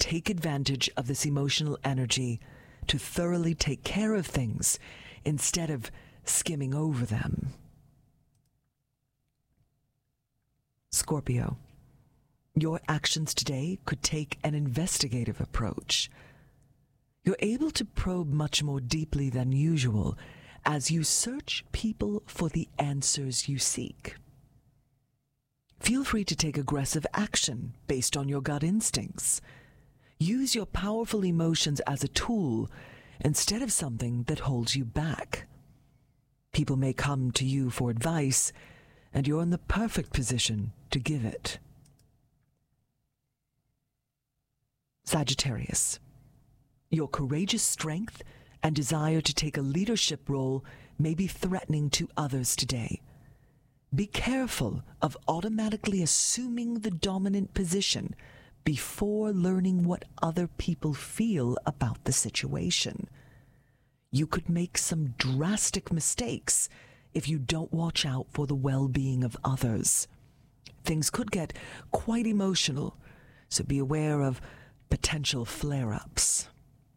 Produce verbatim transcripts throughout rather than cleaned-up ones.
take advantage of this emotional energy to thoroughly take care of things instead of skimming over them. Scorpio, your actions today could take an investigative approach. You're able to probe much more deeply than usual as you search people for the answers you seek. Feel free to take aggressive action based on your gut instincts. Use your powerful emotions as a tool instead of something that holds you back. People may come to you for advice, and you're in the perfect position to give it. Sagittarius, your courageous strength and desire to take a leadership role may be threatening to others today. Be careful of automatically assuming the dominant position before learning what other people feel about the situation. You could make some drastic mistakes if you don't watch out for the well-being of others. Things could get quite emotional, so be aware of potential flare-ups.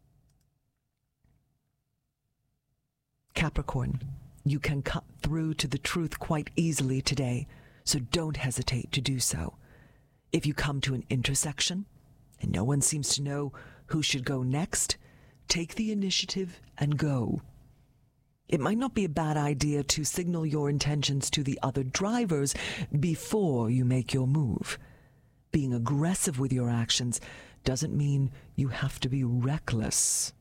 Capricorn, you can cut through to the truth quite easily today, so don't hesitate to do so. If you come to an intersection and no one seems to know who should go next, take the initiative and go. It might not be a bad idea to signal your intentions to the other drivers before you make your move. Being aggressive with your actions doesn't mean you have to be reckless.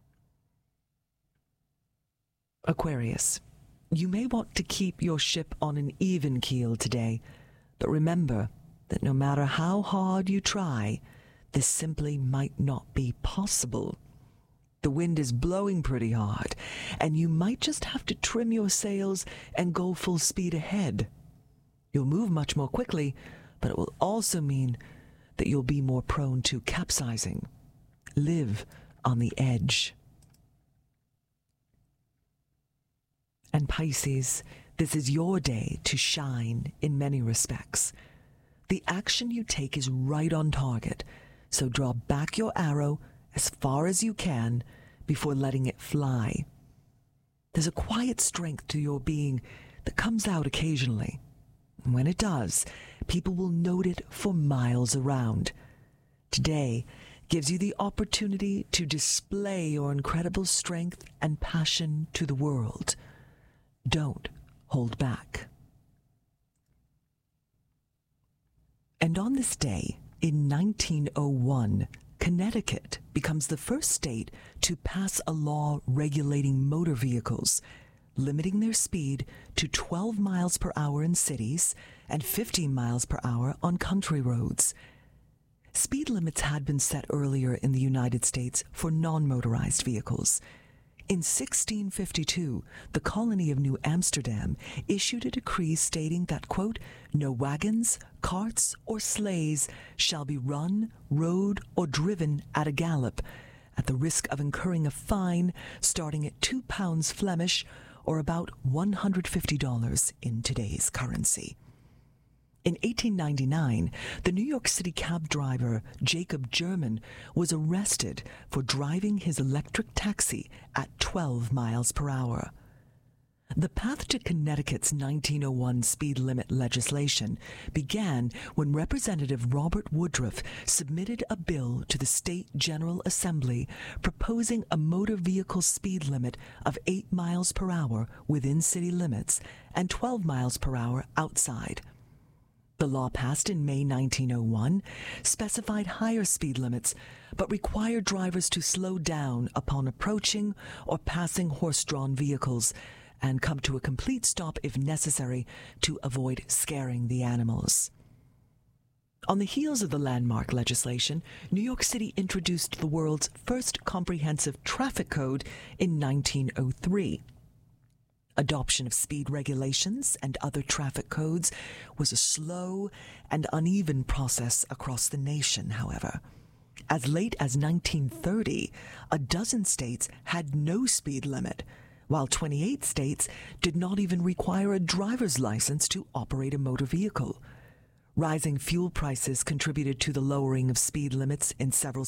Aquarius, you may want to keep your ship on an even keel today, but remember that no matter how hard you try, this simply might not be possible. The wind is blowing pretty hard, and you might just have to trim your sails and go full speed ahead. You'll move much more quickly, but it will also mean that you'll be more prone to capsizing. Live on the edge. And Pisces, this is your day to shine in many respects. The action you take is right on target, so draw back your arrow as far as you can before letting it fly. There's a quiet strength to your being that comes out occasionally. And when it does, people will note it for miles around. Today gives you the opportunity to display your incredible strength and passion to the world. Don't hold back. And on this day, in nineteen oh one, Connecticut becomes the first state to pass a law regulating motor vehicles, limiting their speed to twelve miles per hour in cities and fifteen miles per hour on country roads. Speed limits had been set earlier in the United States for non-motorized vehicles. In sixteen fifty-two, the colony of New Amsterdam issued a decree stating that, quote, no wagons, carts, or sleighs shall be run, rode, or driven at a gallop, at the risk of incurring a fine starting at two pounds Flemish, or about one hundred fifty dollars in today's currency. In eighteen ninety-nine, the New York City cab driver Jacob German was arrested for driving his electric taxi at twelve miles per hour. The path to Connecticut's nineteen oh one speed limit legislation began when Representative Robert Woodruff submitted a bill to the State General Assembly proposing a motor vehicle speed limit of eight miles per hour within city limits and twelve miles per hour outside. The law passed in May nineteen oh one specified higher speed limits, but required drivers to slow down upon approaching or passing horse-drawn vehicles and come to a complete stop if necessary to avoid scaring the animals. On the heels of the landmark legislation, New York City introduced the world's first comprehensive traffic code in nineteen oh three. Adoption of speed regulations and other traffic codes was a slow and uneven process across the nation, however. As late as nineteen thirty, a dozen states had no speed limit, while twenty-eight states did not even require a driver's license to operate a motor vehicle. Rising fuel prices contributed to the lowering of speed limits in several